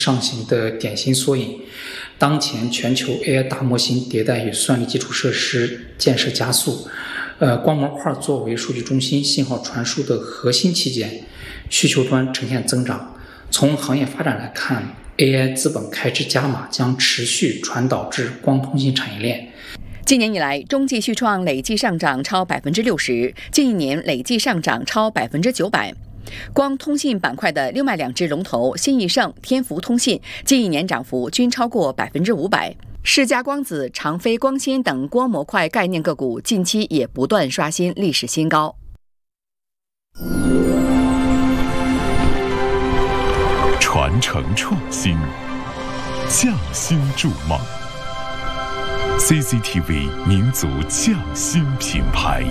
上行的典型缩影。当前全球 AI 大模型迭代与算力基础设施建设加速，光模块作为数据中心信号传输的核心器件，需求端呈现增长。从行业发展来看， AI 资本开支加码将持续传导至光通信产业链。 今年以来，中继续创累计上涨超60%，近一年累计上涨超900%。光通信板块的另外2只龙头新易盛、天福通信近一年涨幅均超过500%。世嘉光子、长飞光纤等光模块概念个股近期也不断刷新历史新高。 传承创新，匠心筑梦。CCTV 民族匠心品牌。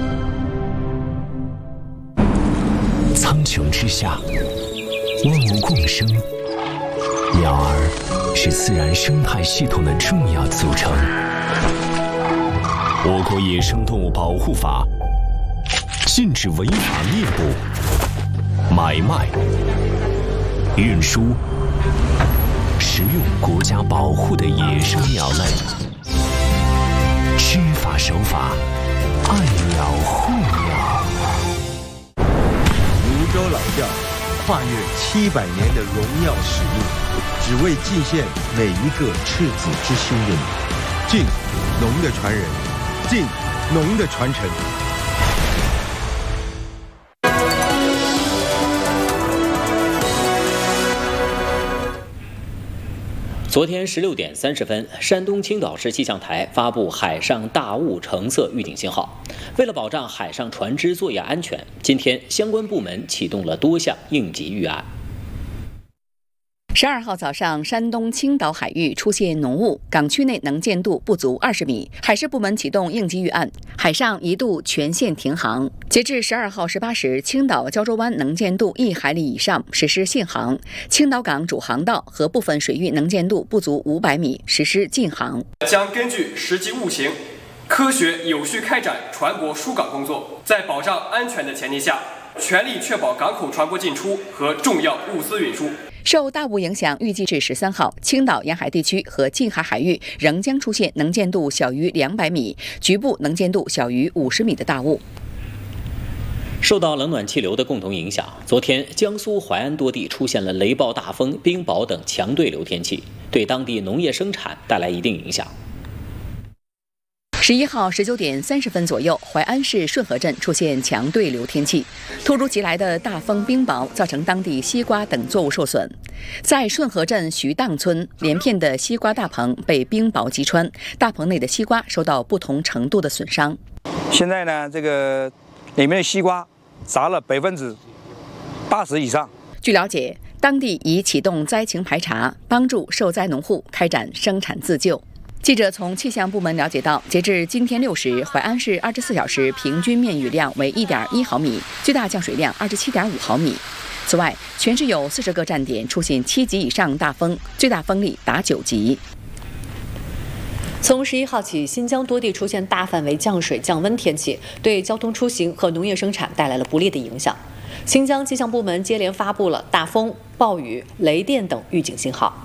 苍穹之下，万物共生，鸟儿是自然生态系统的重要组成。我国野生动物保护法禁止违法猎捕、买卖、运输、食用国家保护的野生鸟类。知法守法，爱鸟护鸟。 泸州老窖跨越700年的荣耀使命，只为祭献每一个赤子之心的你。敬农的传人，敬农的传承。 昨天16点30分，山东青岛市气象台发布海上大雾橙色预警信号。为了保障海上船只作业安全，今天相关部门启动了多项应急预案。 12号早上，山东青岛海域出现浓雾，港区内能见度不足20米，海事部门启动应急预案，海上一度全线停航。截至12号18时，青岛胶州湾能见度1海里以上，实施限航；青岛港主航道和部分水域能见度不足500米，实施禁航。 将根据实际雾情，科学有序开展船舶疏港工作，在保障安全的前提下，全力确保港口船舶进出和重要物资运输。 受大雾影响，预计至13号，青岛沿海地区和近海海域仍将出现能见度小于200米、局部能见度小于50米的大雾。 受到冷暖气流的共同影响，昨天江苏淮安多地出现了雷暴大风、冰雹等强对流天气，对当地农业生产带来一定影响。 11号19点30分左右，淮安市顺河镇出现强对流天气，突如其来的大风冰雹造成当地西瓜等作物受损。在顺河镇徐荡村，连片的西瓜大棚被冰雹击穿，大棚内的西瓜受到不同程度的损伤。 现在呢，这个里面的西瓜砸了80%以上。 据了解，当地已启动灾情排查，帮助受灾农户开展生产自救。记者从气象部门了解到，截至今天6时，淮安市24小时平均面雨量为1.1毫米，最大降水量27.5毫米。此外，全市有40个站点出现7级以上大风，最大风力达9级。 从11号起，新疆多地出现大范围降水降温天气，对交通出行和农业生产带来了不利的影响。新疆气象部门接连发布了大风、暴雨、雷电等预警信号。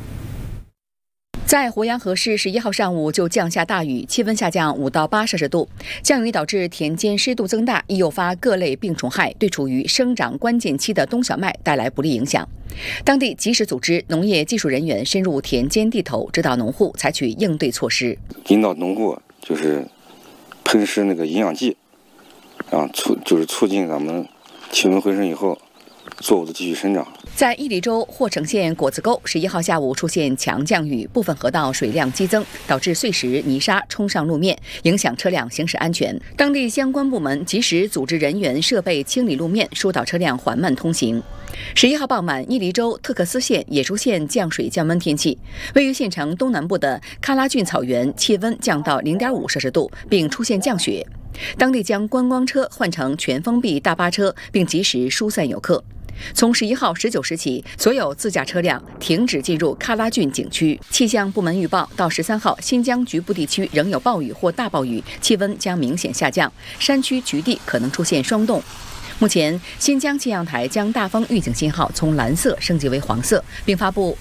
在鄱阳河市11号上午就降下大雨，气温下降5到8摄氏度。降雨导致田间湿度增大，易诱发各类病虫害，对处于生长关键期的冬小麦带来不利影响。当地及时组织农业技术人员深入田间地头，指导农户采取应对措施， 引导农户就是喷施那个营养剂，促进咱们气温回升以后作物的继续生长。 在伊犁州霍城县果子沟11号下午出现强降雨，部分河道水量激增，导致碎石、泥沙冲上路面，影响车辆行驶安全。当地相关部门及时组织人员设备清理路面，疏导车辆缓慢通行。11号傍晚，伊犁州特克斯县野猪县降水降温天气，位于县城东南部的喀拉峻草原气温降到0.5摄氏度，并出现降雪。当地将观光车换成全封闭大巴车，并及时疏散游客。从11号19时起，所有自驾车辆停止进入喀拉峻景区。气象部门预报，到13号，新疆局部地区仍有暴雨或大暴雨，气温将明显下降，山区局地可能出现霜冻。目前，新疆气象台将大风预警信号从蓝色升级为黄色，并发布